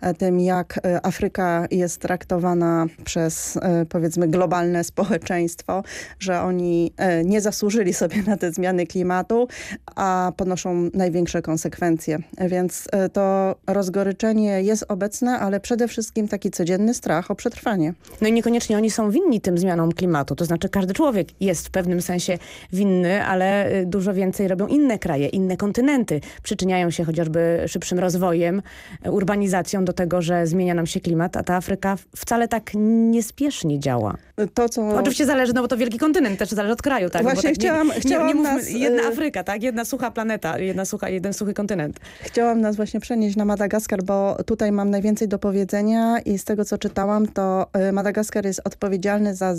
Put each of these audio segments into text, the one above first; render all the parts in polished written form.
tym, jak Afryka jest traktowana przez, powiedzmy, globalne społeczeństwo, że oni nie zasłużyli sobie na te zmiany klimatu, a ponoszą największe konsekwencje. Więc to rozgoryczenie jest obecne, ale przede wszystkim taki codzienny strach o przetrwanie. No i niekoniecznie oni są winni tym zmianom klimatu. To znaczy każdy człowiek jest w pewnym sensie winny, ale dużo więcej robią inne kraje, inne kontynenty. Przyczyniają się chociażby szybszym rozwojem, urbanizacją do tego, że zmienia nam się klimat, a ta Afryka wcale tak niespiesznie działa. To, co... Oczywiście zależy, no bo to wielki kontynent, też zależy od kraju, tak? Właśnie bo tak chciałam nie mówmy, nas... jedna Afryka, tak? Jedna sucha planeta, jeden suchy kontynent. Chciałam nas właśnie przenieść na Madagaskar, bo tutaj mam najwięcej do powiedzenia i z tego, co czytałam, to Madagaskar jest odpowiedzialny za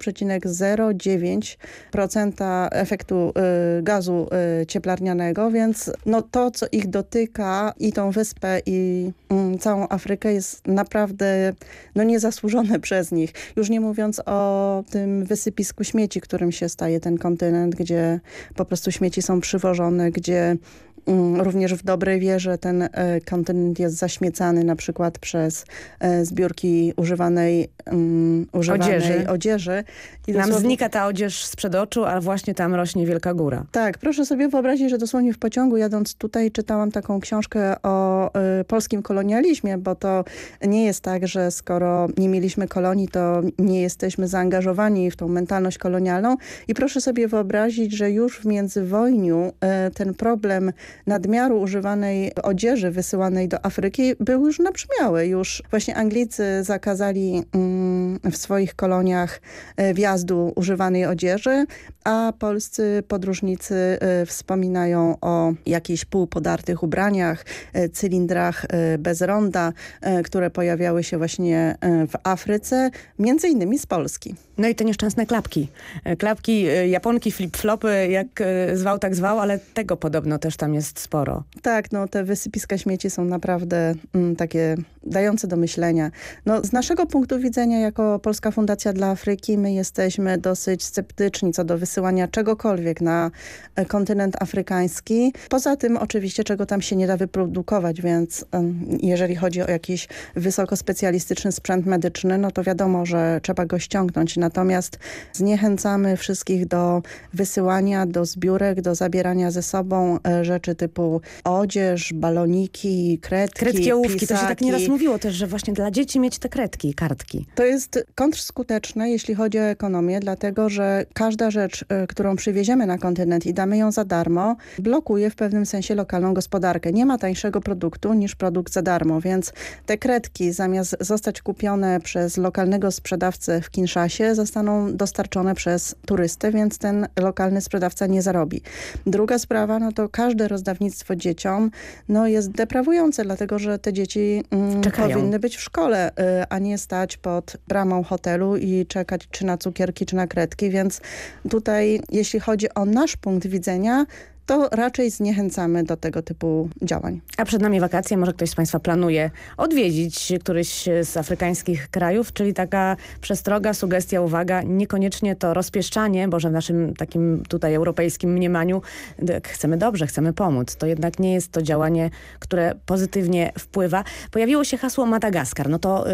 0,09% efektu gazu cieplarnianego, więc no to, co ich dotyka i tą wyspę i całą Afrykę jest naprawdę niezasłużone przez nich. Już nie mówiąc o tym wysypisku śmieci, którym się staje ten kontynent, gdzie po prostu śmieci są przywożone, gdzie również w dobrej wierze ten kontynent jest zaśmiecany na przykład przez zbiórki używanej odzieży. I nam znika ta odzież sprzed oczu, a właśnie tam rośnie wielka góra. Tak, proszę sobie wyobrazić, że dosłownie w pociągu jadąc tutaj czytałam taką książkę o polskim kolonializmie, bo to nie jest tak, że skoro nie mieliśmy kolonii, to nie jesteśmy zaangażowani w tą mentalność kolonialną. I proszę sobie wyobrazić, że już w międzywojniu ten problem nadmiaru używanej odzieży wysyłanej do Afryki był już nabrzmiały. Już właśnie Anglicy zakazali w swoich koloniach wjazdu używanej odzieży, a polscy podróżnicy wspominają o jakichś półpodartych ubraniach, cylindrach bez ronda, które pojawiały się właśnie w Afryce, między innymi z Polski. No i te nieszczęsne klapki. Klapki, japonki, flip-flopy, jak zwał, tak zwał, ale tego podobno też tam jest sporo. Tak, no te wysypiska śmieci są naprawdę takie dające do myślenia. No, z naszego punktu widzenia jako Polska Fundacja dla Afryki my jesteśmy dosyć sceptyczni co do wysyłania czegokolwiek na kontynent afrykański. Poza tym oczywiście czego tam się nie da wyprodukować, więc jeżeli chodzi o jakiś wysokospecjalistyczny sprzęt medyczny, no to wiadomo, że trzeba go ściągnąć. Natomiast zniechęcamy wszystkich do wysyłania, do zbiórek, do zabierania ze sobą rzeczy typu odzież, baloniki, kredki, ołówki. pisaki. To się tak nieraz mówiło też, że właśnie dla dzieci mieć te kredki, kartki. To jest kontrskuteczne, jeśli chodzi o ekonomię, dlatego że każda rzecz, którą przywieziemy na kontynent i damy ją za darmo, blokuje w pewnym sensie lokalną gospodarkę. Nie ma tańszego produktu niż produkt za darmo, więc te kredki zamiast zostać kupione przez lokalnego sprzedawcę w Kinszasie, zostaną dostarczone przez turystę, więc ten lokalny sprzedawca nie zarobi. Druga sprawa, no to każde rozdawnictwo dzieciom jest deprawujące, dlatego że te dzieci powinny być w szkole, a nie stać pod bramą hotelu i czekać czy na cukierki, czy na kredki, więc tutaj jeśli chodzi o nasz punkt widzenia, to raczej zniechęcamy do tego typu działań. A przed nami wakacje, może ktoś z Państwa planuje odwiedzić któryś z afrykańskich krajów, czyli taka przestroga, sugestia, uwaga, niekoniecznie to rozpieszczanie, bo że w naszym takim tutaj europejskim mniemaniu chcemy dobrze, chcemy pomóc. To jednak nie jest to działanie, które pozytywnie wpływa. Pojawiło się hasło Madagaskar, no to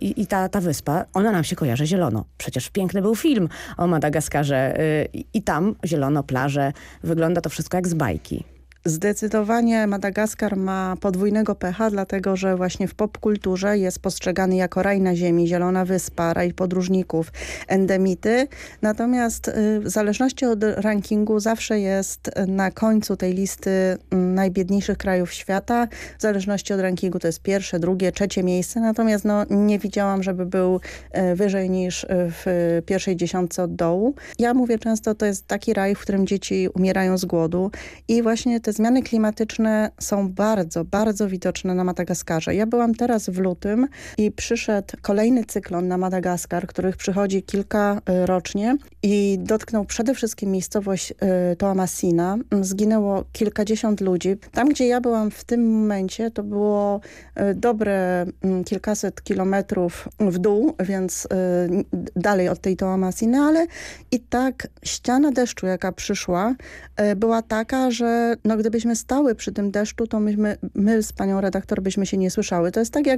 ta wyspa, ona nam się kojarzy zielono. Przecież piękny był film o Madagaskarze i tam zielono, plaże, wygląda to wszystko jak z bajki. Zdecydowanie Madagaskar ma podwójnego pecha, dlatego że właśnie w popkulturze jest postrzegany jako raj na ziemi, zielona wyspa, raj podróżników, endemity. Natomiast w zależności od rankingu zawsze jest na końcu tej listy najbiedniejszych krajów świata. W zależności od rankingu to jest pierwsze, drugie, trzecie miejsce. Natomiast nie widziałam, żeby był wyżej niż w pierwszej dziesiątce od dołu. Ja mówię często, to jest taki raj, w którym dzieci umierają z głodu i właśnie te zmiany klimatyczne są bardzo, bardzo widoczne na Madagaskarze. Ja byłam teraz w lutym i przyszedł kolejny cyklon na Madagaskar, których przychodzi kilka rocznie i dotknął przede wszystkim miejscowość Toamasina. Zginęło kilkadziesiąt ludzi. Tam, gdzie ja byłam w tym momencie, to było dobre kilkaset kilometrów w dół, więc dalej od tej Toamasiny, ale i tak ściana deszczu, jaka przyszła, była taka, że gdybyśmy stały przy tym deszczu, to my z panią redaktor byśmy się nie słyszały. To jest tak, jak